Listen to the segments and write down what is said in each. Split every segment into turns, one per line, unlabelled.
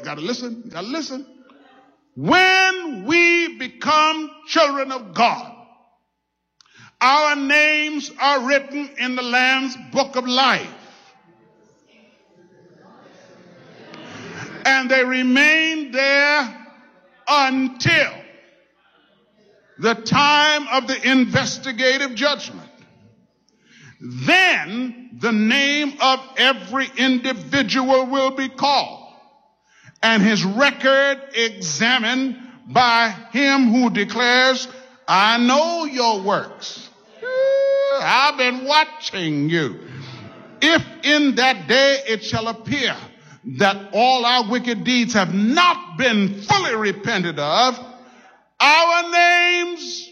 Gotta listen, gotta listen. When we become children of God, our names are written in the Lamb's book of life. And they remain there until the time of the investigative judgment. Then the name of every individual will be called and his record examined by him who declares, I know your works. I've been watching you. If in that day it shall appear that all our wicked deeds have not been fully repented of, our names,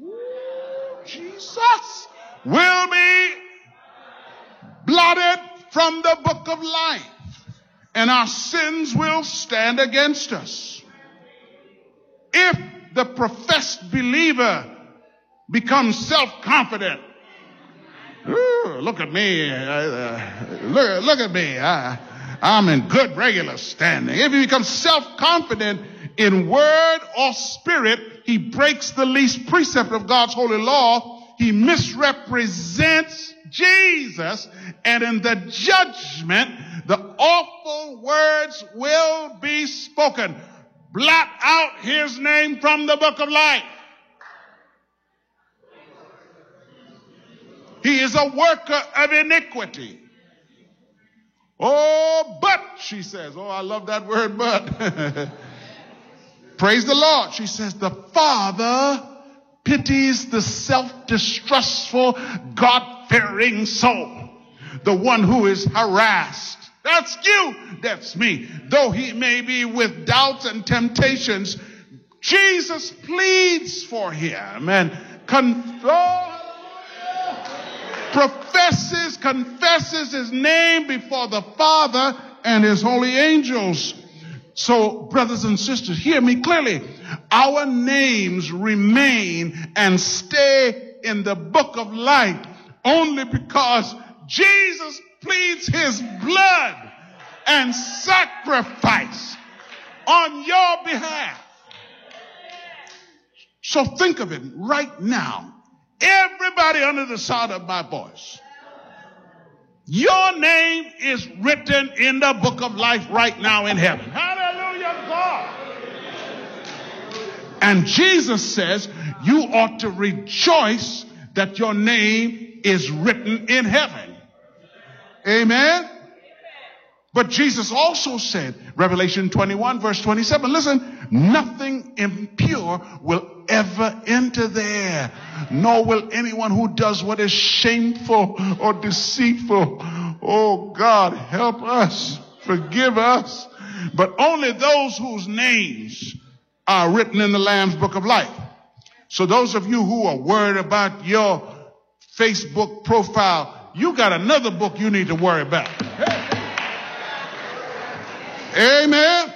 Jesus, will be blotted from the book of life, and our sins will stand against us. If the professed believer becomes self-confident, look at me, look at me, I'm in good regular standing. If he becomes self-confident in word or spirit, he breaks the least precept of God's holy law. He misrepresents Jesus, and in the judgment, the awful words will be spoken. Blot out his name from the book of life. He is a worker of iniquity. Oh, but, she says, oh, I love that word, but. Praise the Lord. She says, the Father pities the self-distrustful, God-fearing soul, the one who is harassed. That's you. That's me. Though he may be with doubts and temptations, Jesus pleads for him and confesses his name before the Father and his holy angels. So, brothers and sisters, hear me clearly. Our names remain and stay in the book of life only because Jesus pleads his blood and sacrifice on your behalf. So think of it right now. Everybody under the sound of my voice, your name is written in the book of life right now in heaven. Hallelujah, God. And Jesus says you ought to rejoice that your name is written in heaven. Amen. But Jesus also said, Revelation 21 verse 27, listen, nothing impure will ever enter there, nor will anyone who does what is shameful or deceitful. Oh God, help us, forgive us. But only those whose names are written in the Lamb's book of life. So those of you who are worried about your Facebook profile, you got another book you need to worry about. Amen.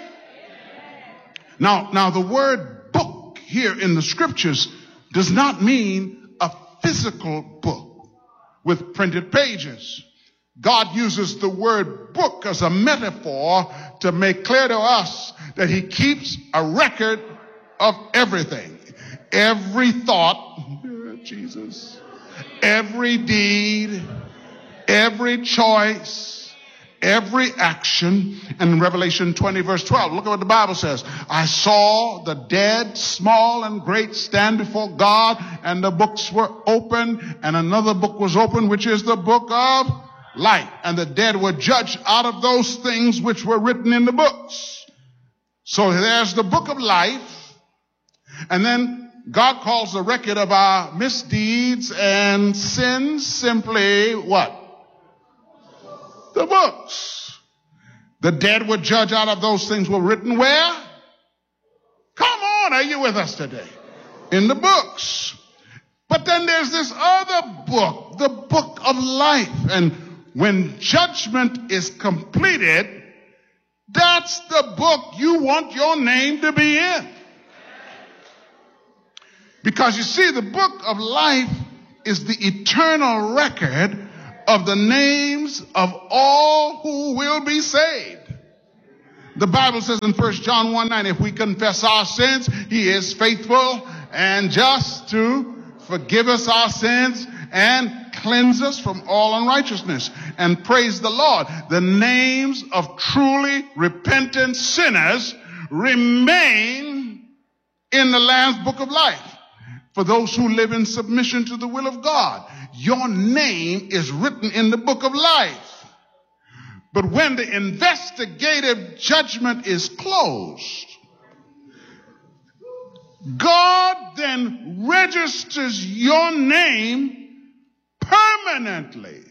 Now the word book here in the scriptures does not mean a physical book with printed pages. God uses the word book as a metaphor to make clear to us that he keeps a record of everything. Every thought, Jesus, every deed, every choice, every action. And in Revelation 20 verse 12, look at what the Bible says. I saw the dead, small and great, stand before God, and the books were opened, and another book was opened, which is the book of life. And the dead were judged out of those things which were written in the books. So there's the book of life. And then God calls the record of our misdeeds and sins simply what? The books. The dead were judged out of those things were written where? Come on, are you with us today? In the books. But then there's this other book, the book of life. And when judgment is completed, that's the book you want your name to be in. Because you see, the book of life is the eternal record of the names of all who will be saved. The Bible says in 1 John 1:9, if we confess our sins, he is faithful and just to forgive us our sins and cleanse us from all unrighteousness. And praise the Lord, the names of truly repentant sinners remain in the Lamb's Book of Life. For those who live in submission to the will of God, your name is written in the book of life. But when the investigative judgment is closed, God then registers your name permanently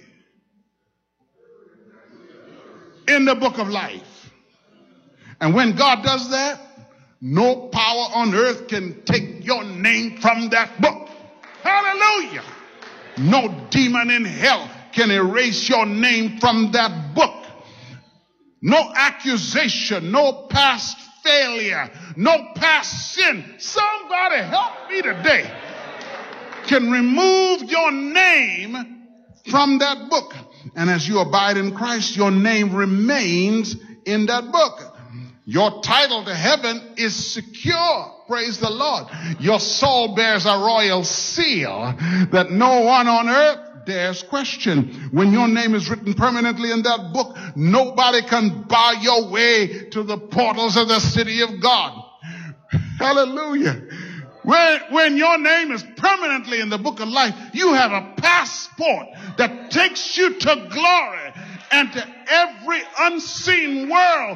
in the book of life. And when God does that, no power on earth can take your name from that book. Hallelujah. No demon in hell can erase your name from that book. No accusation, no past failure, no past sin. Somebody help me today. Can remove your name from that book. And as you abide in Christ, your name remains in that book. Your title to heaven is secure. Praise the Lord. Your soul bears a royal seal that no one on earth dares question. When your name is written permanently in that book, nobody can bar your way to the portals of the city of God. Hallelujah. When your name is permanently in the book of life, you have a passport that takes you to glory and to every unseen world.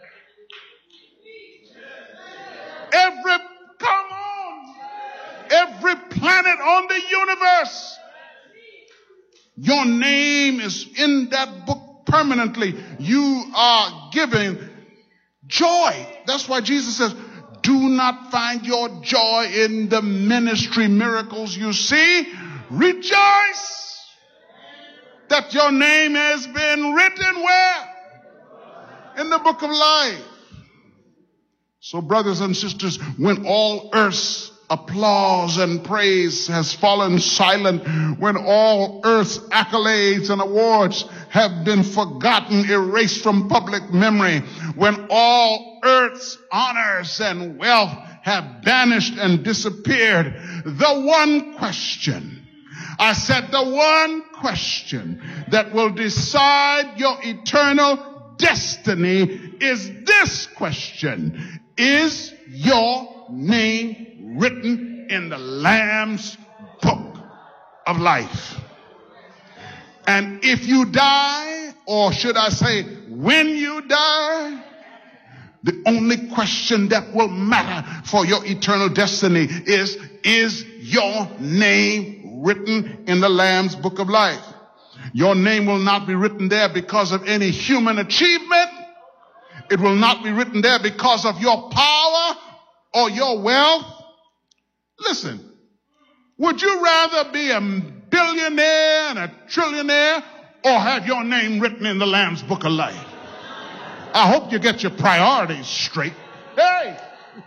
Every planet on the universe. Your name is in that book permanently. You are given joy. That's why Jesus says, do not find your joy in the ministry miracles you see. Rejoice that your name has been written where? In the book of life. So brothers and sisters, when all earth's applause and praise has fallen silent, when all earth's accolades and awards have been forgotten, erased from public memory, when all earth's honors and wealth have vanished and disappeared, the one question, I said the one question that will decide your eternal destiny is this question: is your name written in the Lamb's book of life? And if you die, or should I say when you die, the only question that will matter for your eternal destiny is your name written in the Lamb's book of life? Your name will not be written there because of any human achievement. It will not be written there because of your power or your wealth. Listen, would you rather be a billionaire and a trillionaire or have your name written in the Lamb's book of life? I hope you get your priorities straight. Hey!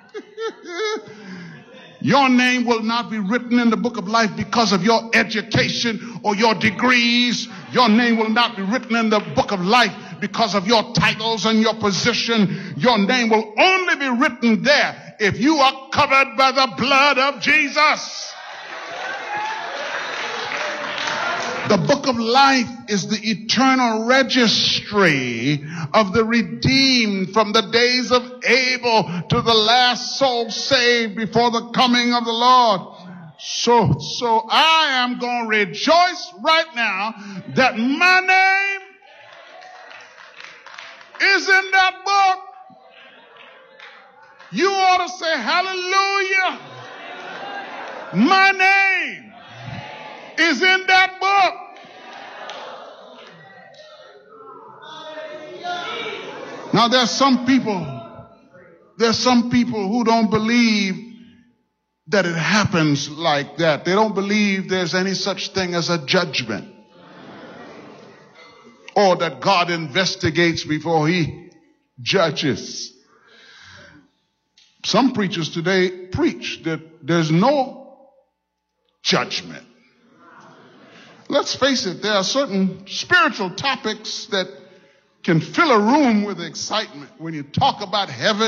Your name will not be written in the book of life because of your education or your degrees. Your name will not be written in the book of life because of your titles and your position. Your name will only be written there if you are covered by the blood of Jesus. The book of life is the eternal registry of the redeemed from the days of Abel to the last soul saved before the coming of the Lord. So I am going to rejoice right now that my name is in that book. You ought to say hallelujah. My name is in that book. Now there's some people who don't believe that it happens like that. They don't believe there's any such thing as a judgment, or that God investigates before he judges. Some preachers today preach that there's no judgment. Let's face it, there are certain spiritual topics that can fill a room with excitement when you talk about heaven